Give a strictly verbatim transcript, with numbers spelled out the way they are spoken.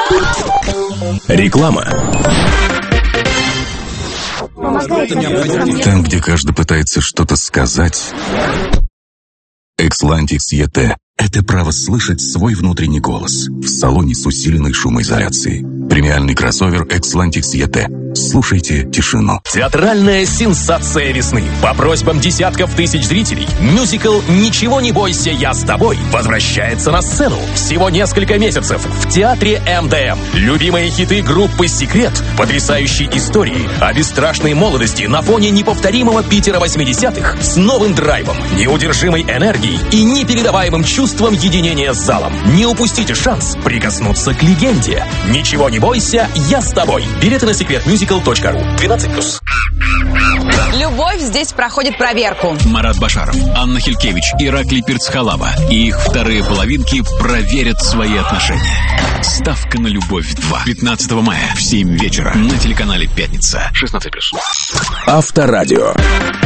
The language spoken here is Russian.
Реклама. Там, где каждый пытается что-то сказать, Экслантикс и ти – это право слышать свой внутренний голос в салоне с усиленной шумоизоляцией. Премиальный кроссовер Экслантикс и ти. Слушайте тишину. Театральная сенсация весны. По просьбам десятков тысяч зрителей мюзикл «Ничего не бойся, я с тобой» возвращается на сцену. Всего несколько месяцев в театре эм дэ эм. Любимые хиты группы «Секрет», потрясающие истории о бесстрашной молодости на фоне неповторимого Питера восьмидесятых с новым драйвом, неудержимой энергией и непередаваемым чувством единения с залом. Не упустите шанс прикоснуться к легенде. «Ничего не бойся, я с тобой». Билеты на секрет мюзикл точка ру. двенадцать плюс. Любовь здесь проходит проверку. Марат Башаров, Анна Хилькевич, Ираклий Пирцхалава и их вторые половинки проверят свои отношения. Ставка на любовь два. пятнадцатого мая в семь вечера на телеканале «Пятница». шестнадцать плюс. Авторадио.